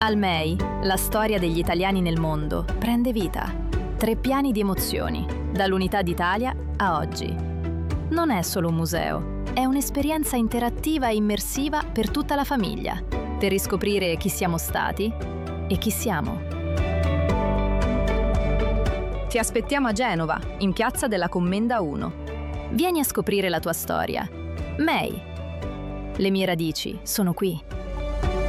Al MEI, la storia degli italiani nel mondo prende vita. 3 piani di emozioni, dall'Unità d'Italia a oggi. Non è solo un museo, è un'esperienza interattiva e immersiva per tutta la famiglia, per riscoprire chi siamo stati e chi siamo. Ti aspettiamo a Genova, in Piazza della Commenda 1. Vieni a scoprire la tua storia. MEI. Le mie radici sono qui.